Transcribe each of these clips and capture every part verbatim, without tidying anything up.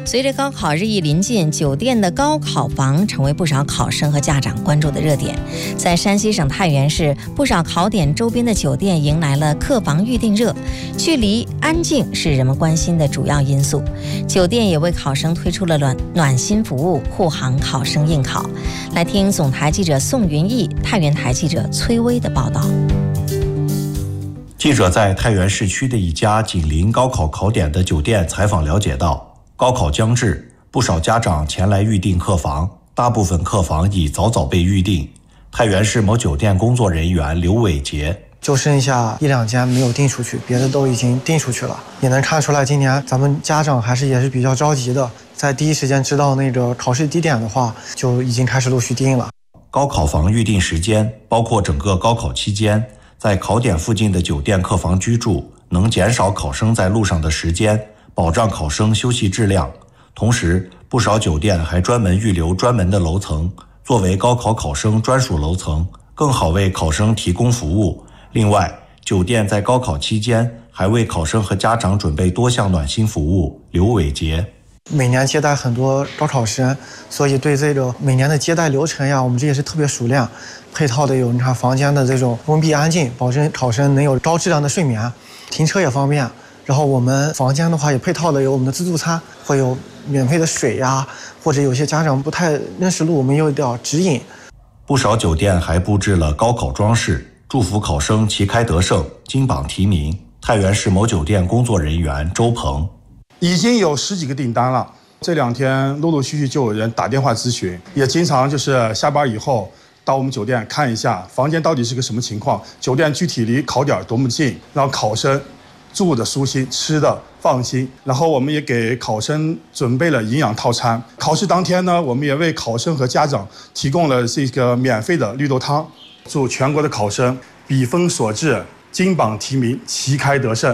随着高考日益临近，酒店的高考房成为不少考生和家长关注的热点。在山西省太原市，不少考点周边的酒店迎来了客房预订热，距离、安静是人们关心的主要因素。酒店也为考生推出了暖暖心服务，护航考生应考。来听总台记者宋云逸、太原台记者崔薇的报道。 记者在太原市区的一家紧邻高考考点的酒店采访了解到，高考将至，不少家长前来预订客房，大部分客房已早早被预订。太原市某酒店工作人员刘伟杰， 就剩下一两间没有订出去，别的都已经订出去了。也能看出来，今年咱们家长还是也是比较着急的，在第一时间知道那个考试地点的话，就已经开始陆续订了。 高考房预订时间包括整个高考期间，在考点附近的酒店客房居住，能减少考生在路上的时间，保障考生休息质量。同时，不少酒店还专门预留专门的楼层，作为高考考生专属楼层，更好为考生提供服务。另外，酒店在高考期间还为考生和家长准备多项暖心服务。刘伟杰， 每年接待很多高考生，所以对这个每年的接待流程呀，我们这也是特别熟练。配套的有你看房间的这种封闭安静，保证考生能有高质量的睡眠，停车也方便。然后我们房间的话也配套的有我们的自助餐，会有免费的水呀，或者有些家长不太认识路，我们有点指引。 不少酒店还布置了高考装饰，祝福考生旗开得胜，金榜题名。太原市某酒店工作人员周鹏， 已经有十几个订单了，这两天陆陆续续就有人打电话咨询，也经常就是下班以后到我们酒店看一下房间到底是个什么情况，酒店具体离考点多么近，让考生住的舒心，吃的放心。然后我们也给考生准备了营养套餐。考试当天呢，我们也为考生和家长提供了这个免费的绿豆汤。祝全国的考生笔锋所至，金榜题名，旗开得胜。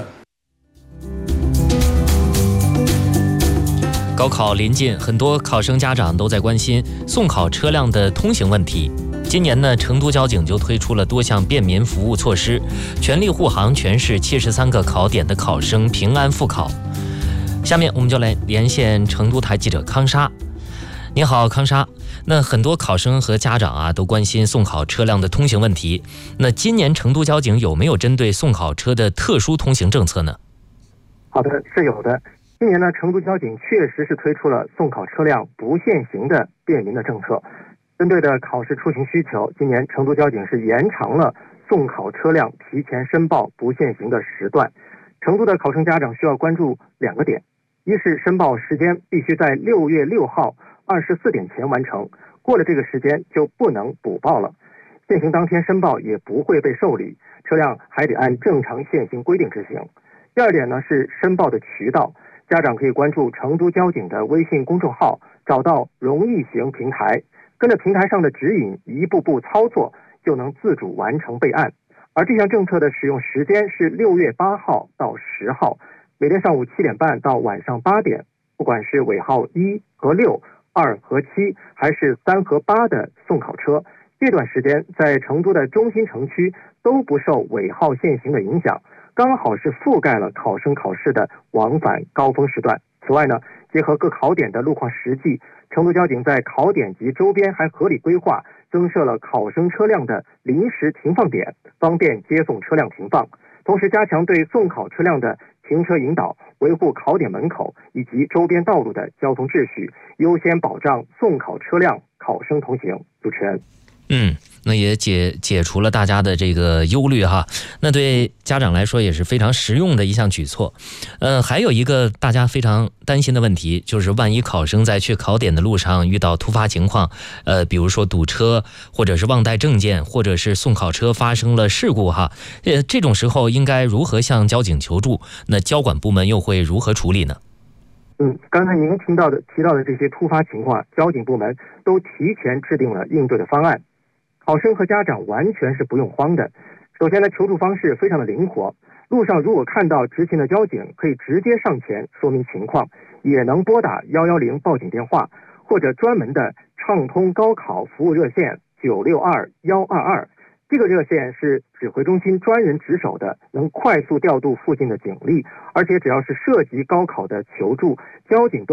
高考临近，很多考生家长都在关心送考车辆的通行问题。今年呢，成都交警就推出了多项便民服务措施，全力护航全市七十三个考点的考生平安复考。下面我们就来连线成都台记者康莎。你好，康莎。那很多考生和家长啊都关心送考车辆的通行问题。那今年成都交警有没有针对送考车的特殊通行政策呢？ 好的，是有的。今年呢，成都交警确实是推出了送考车辆不限行的便民的政策。针对的考试出行需求，今年成都交警是延长了送考车辆提前申报不限行的时段。成都的考生家长需要关注两个点：一是申报时间必须在六月六号二十四点前完成，过了这个时间就不能补报了。限行当天申报也不会被受理，车辆还得按正常限行规定执行。第二点呢是申报的渠道，家长可以关注成都交警的微信公众号，找到容易行平台，跟着平台上的指引一步步操作，就能自主完成备案。而这项政策的使用时间是六月八号到十号，每天上午七点半到晚上八点，不管是尾号一和六、二和七，还是三和八的送考车，这段时间在成都的中心城区都不受尾号限行的影响，刚好是覆盖了考生考试的往返高峰时段。此外呢，结合各考点的路况实际，成都交警在考点及周边还合理规划增设了考生车辆的临时停放点，方便接送车辆停放。同时加强对送考车辆的停车引导，维护考点门口以及周边道路的交通秩序，优先保障送考车辆考生同行。主持人。 嗯，那也解解除了大家的这个忧虑哈。那对家长来说也是非常实用的一项举措。呃，还有一个大家非常担心的问题，就是万一考生在去考点的路上遇到突发情况，呃，比如说堵车，或者是忘带证件，或者是送考车发生了事故哈，呃，这种时候应该如何向交警求助？那交管部门又会如何处理呢？ 嗯，刚才您听到的提到的这些突发情况，交警部门都提前制定了应对的方案。考生和家长完全是不用慌的。首先呢，求助方式非常的灵活，路上如果看到执勤的交警，可以直接上前说明情况，也能拨打一一零报警电话，或者专门的畅通高考服务热线九六二一二二。这个热线是指挥中心专人值守的，能快速调度附近的警力，而且只要是涉及高考的求助，交警都